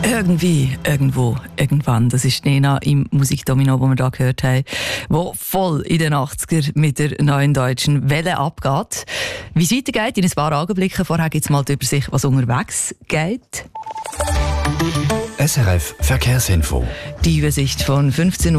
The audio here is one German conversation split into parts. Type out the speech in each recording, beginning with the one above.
Irgendwie, irgendwo, irgendwann. Das ist Nena im Musikdomino, wo wir da gehört haben, wo voll in den 80er mit der neuen deutschen Welle abgeht. Wie es weitergeht, in ein paar Augenblicken. Vorher gibt es mal die Übersicht, was unterwegs geht. SRF Verkehrsinfo. Die Übersicht von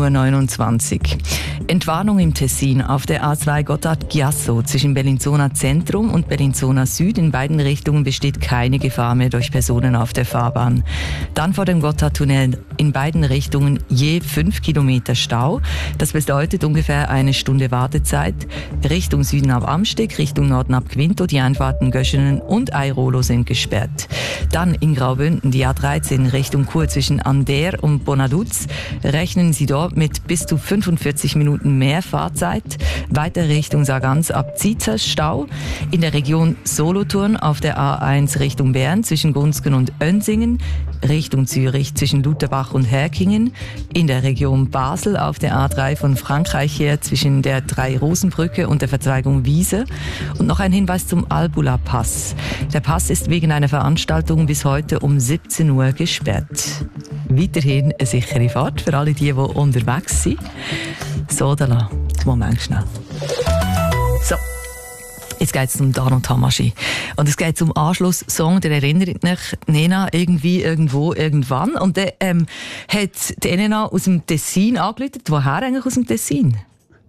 15.29 Uhr. Entwarnung im Tessin auf der A2 Gotthard-Chiasso zwischen Bellinzona Zentrum und Bellinzona Süd. In beiden Richtungen besteht keine Gefahr mehr durch Personen auf der Fahrbahn. Dann vor dem Gotthardtunnel in beiden Richtungen je 5 Kilometer Stau. Das bedeutet ungefähr eine Stunde Wartezeit. Richtung Süden ab Amsteg, Richtung Norden ab Quinto. Die Einfahrten Göschenen und Airolo sind gesperrt. Dann in Graubünden die A13 Richtung Chur zwischen Ander und Bonaduz. Rechnen Sie dort mit bis zu 45 Minuten mehr Fahrzeit. Weiter Richtung Sargans ab Zietzer Stau. In der Region Solothurn auf der A1 Richtung Bern zwischen Gunzgen und Önsingen. Richtung Zürich zwischen Lutherbach und Herkingen. In der Region Basel auf der A3 von Frankreich her zwischen der Drei-Rosen-Brücke und der Verzweigung Wiese. Und noch ein Hinweis zum Albula-Pass. Der Pass ist wegen einer Veranstaltung bis heute um 17 Uhr gesperrt. Weiterhin eine sichere Fahrt für alle die unterwegs sind. So, da lassen wir Moment schnell. So. Jetzt geht es um Dan und Hamaschi. Und es geht um Anschlusssong, der erinnert mich, Nena, irgendwie, irgendwo, irgendwann. Und dann hat die Nena aus dem Tessin angerufen. Woher eigentlich aus dem Tessin?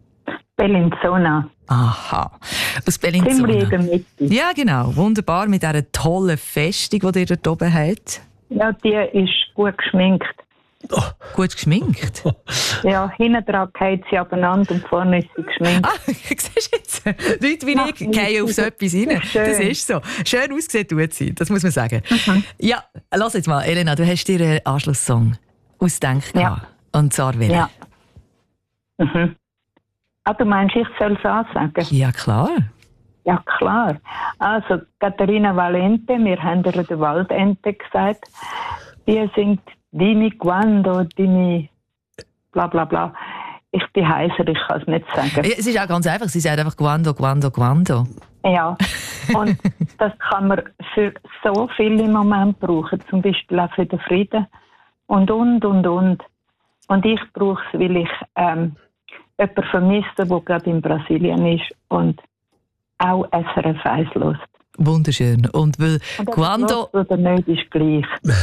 Bellinzona. Aha, aus Bellinzona. Ziemlich in der Mitte. Ja, genau. Wunderbar, mit dieser tollen Festung, die ihr dort oben habt. Ja, die ist gut geschminkt. Oh, gut geschminkt? Ja, hinten dran geht sie abeinander und vorne ist sie geschminkt. Ah, siehst du jetzt? Leute wie ich gehen auf so etwas rein. Das ist so. Schön ausgesehen tut sie, das muss man sagen. Mhm. Ja, lass jetzt mal, Elena, du hast dir einen Anschlusssong ausgedacht. Ja. Und zwar welchen? Ja. Mhm. Ah, du meinst, ich soll es ansagen? Ja, klar. Ja, klar. Also, Katharina Valente, wir haben ihr den Waldente gesagt, die singt Dimi Quando, Dimi bla bla bla. Ich bin heiser, ich kann es nicht sagen. Ja, es ist auch ganz einfach, sie sagt einfach Quando, Quando, Quando. Ja, und das kann man für so viel im Moment brauchen, zum Beispiel auch für den Frieden und. Und ich brauche es, weil ich jemanden vermisse, der gerade in Brasilien ist und auch SRF 1 hört. Wunderschön. Und weil Quando oder nicht ist gleich.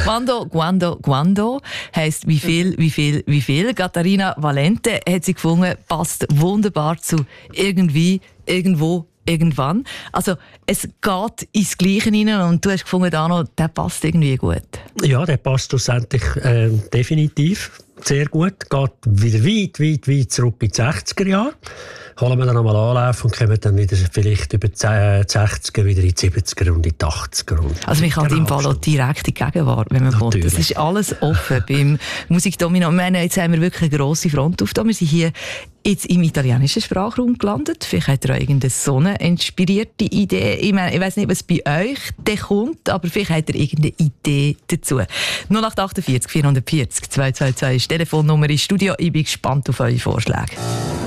Quando heisst wie viel. Katharina Valente hat sie gefunden, passt wunderbar zu irgendwie, irgendwo, irgendwann. Also es geht ins Gleiche hinein und du hast gefunden, Dano, der passt irgendwie gut. Ja, der passt schlussendlich definitiv sehr gut. Geht wieder weit zurück in die 60er Jahre. Holen wir dann nochmal Anlauf und kommen dann wieder vielleicht über die 60er wieder in die 70er und in die 80er. Also man kann im Fall auch direkt in die Gegenwart, wenn man will. Das ist alles offen beim Musikdomino. Jetzt haben wir wirklich eine grosse Front aufgetan. Wir sind hier jetzt im italienischen Sprachraum gelandet. Vielleicht habt ihr auch irgendeine so eine inspirierte Idee. Ich weiss nicht, was bei euch kommt, aber vielleicht habt ihr irgendeine Idee dazu. 0848 440 222 ist die Telefonnummer im Studio. Ich bin gespannt auf eure Vorschläge.